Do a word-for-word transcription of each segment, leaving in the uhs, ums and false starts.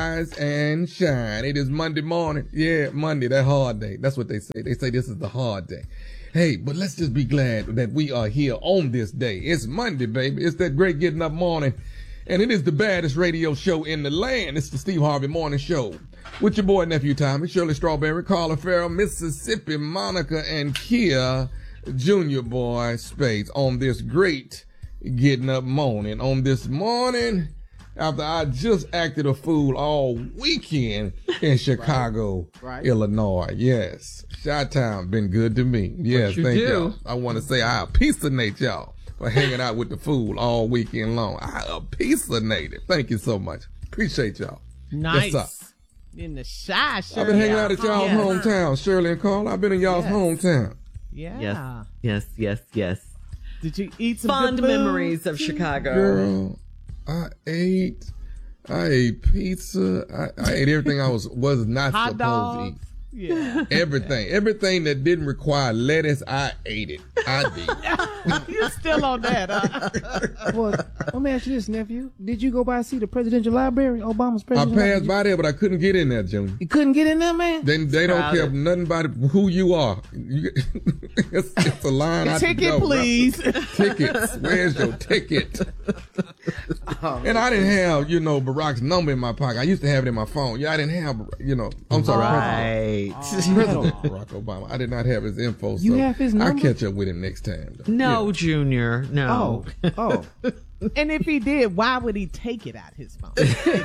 Rise and shine. It is Monday morning. Yeah, Monday, that hard day. That's what they say. They say this is the hard day. Hey, but let's just be glad that we are here on this day. It's Monday, baby. It's that great getting up morning. And it is the baddest radio show in the land. It's the Steve Harvey Morning Show. With your boy, nephew Tommy, Shirley Strawberry, Carla Farrell, Mississippi, Monica, and Kia Junior Boy Spades on this great getting up morning. On this morning, after I just acted a fool all weekend in Chicago, right. Right. Illinois. Yes. Chi-Town been good to me. Yes, thank do. y'all. I want to say I appreciate y'all for hanging out with the fool all weekend long. I appreciate it. Thank you so much. Appreciate y'all. Nice. Yes, in the shy, Shirley. I've been hanging out at y'all's yes. hometown, Shirley and Carl. I've been in y'all's yes. hometown. Yeah. Yes, yes, yes, yes. Did you eat some fond good food? memories of Chicago? Girl, I ate. I ate pizza. I, I ate everything I was was not Hot supposed dogs. to eat. Yeah. Everything. Everything that didn't require lettuce, I ate it. I did. You're still on that, huh? Well, let me ask you this, nephew. Did you go by and see the presidential library, Obama's I presidential library? passed by there, but I couldn't get in there, Junior. You couldn't get in there, man? They, they don't care nothing about who you are. You, it's, it's a line out Ticket, the door, please. Bro. Tickets. Where's your ticket? Oh, and I didn't have, you know, Barack's number in my pocket. I used to have it in my phone. Yeah, I didn't have, you know, I'm sorry. Right. President Barack Obama. I did not have his info, so you have his number? I'll catch up with him next time. Though. No, yeah. Junior. No. Oh. Oh. And if he did, why would he take it out his phone?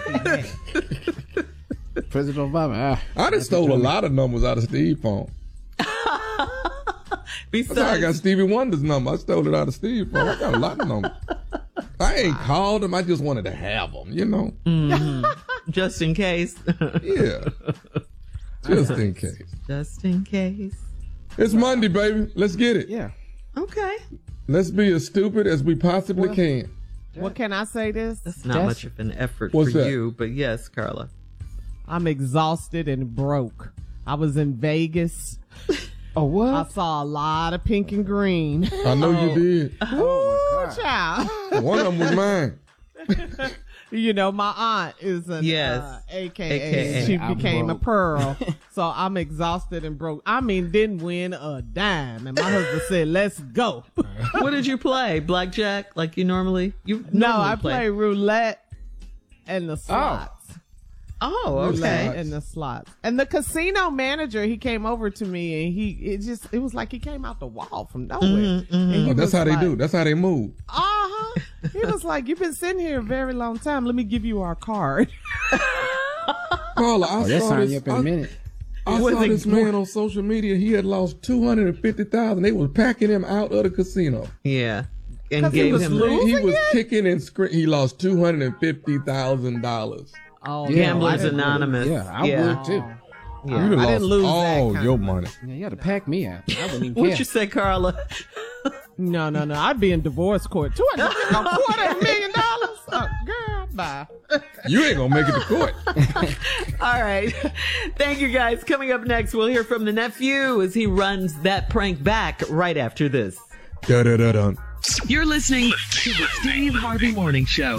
President Obama. Ah, I just stole a lot of numbers out of Steve's phone. Besides, That's how I got Stevie Wonder's number. I stole it out of Steve's phone. I got a lot of numbers. I ain't called him. I just wanted to have them, you know. Mm-hmm. Just in case. Yeah. Just in case. Just in case. It's Monday, baby. Let's get it. Yeah. Okay. Let's be as stupid as we possibly well, can. What can I say this? That's not That's, much of an effort What's for that? you, but yes, Carla. I'm exhausted and broke. I was in Vegas. Oh, what? I saw a lot of pink and green. I know you did. Oh, child. One of them was mine. You know, my aunt is an yes. uh, A K A. A K A. She I'm became broke. a pearl. So I'm exhausted and broke. I mean, didn't win a dime. And my husband said, let's go. What did you play? Blackjack, like you normally? You No, normally I play. play roulette and the slots. Oh, okay. Roulette and the slots. And the casino manager, he came over to me and he, it just, it was like he came out the wall from nowhere. Mm-hmm, mm-hmm. And he Oh, that's was how they like, do. That's how they move. Uh-huh. He was like, you've been sitting here a very long time. Let me give you our card. Carla, I Oh, they'll saw sign this. you up in I, a minute. I Was saw it this more- man on social media. He had lost two hundred fifty thousand dollars. They was packing him out of the casino. Yeah. And 'Cause he gave was him losing? He was it? kicking and screaming. He lost two hundred fifty thousand dollars. Oh, Yeah, Gamblers I didn't- Anonymous. Yeah, I yeah. would too. Yeah. You I done didn't lost lose that all kind your of- money. Yeah, you had to pack me out. I wouldn't even What'd care. you say, Carla? No, no, no. I'd be in divorce court. Two hundred a quarter of a million dollars? Oh, girl, bye. You ain't gonna make it to court. All right. Thank you, guys. Coming up next, we'll hear from the nephew as he runs that prank back right after this. Da da da da. You're listening to the Steve Harvey Morning Show.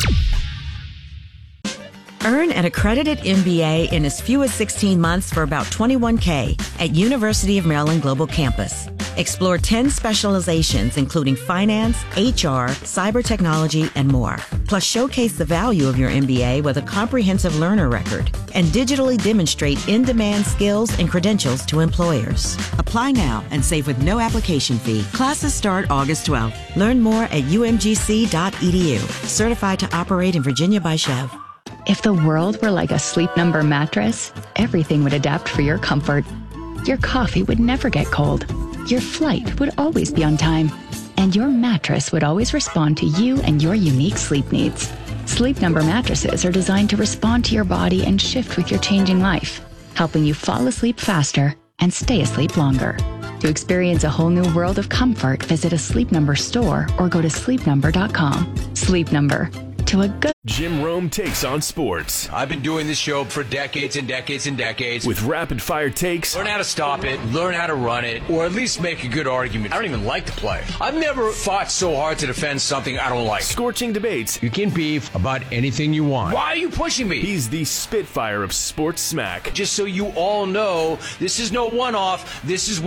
Earn an accredited M B A in as few as sixteen months for about twenty-one K at University of Maryland Global Campus. Explore ten specializations, including finance, H R, cyber technology, and more. Plus, showcase the value of your M B A with a comprehensive learner record and digitally demonstrate in-demand skills and credentials to employers. Apply now and save with no application fee. Classes start August twelfth. Learn more at U M G C dot E D U. Certified to operate in Virginia by Chev. If the world were like a Sleep Number mattress, everything would adapt for your comfort. Your coffee would never get cold. Your flight would always be on time. And your mattress would always respond to you and your unique sleep needs. Sleep Number mattresses are designed to respond to your body and shift with your changing life, helping you fall asleep faster and stay asleep longer. To experience a whole new world of comfort, visit a Sleep Number store or go to sleep number dot com. Sleep Number. to a good Jim Rome takes on sports. I've been doing this show for decades and decades and decades. With rapid fire takes. Learn how to stop it, learn how to run it, or at least make a good argument. I don't even like the play. I've never fought so hard to defend something I don't like. Scorching debates. You can beef about anything you want. Why are you pushing me? He's the Spitfire of sports smack. Just so you all know, this is no one-off. This is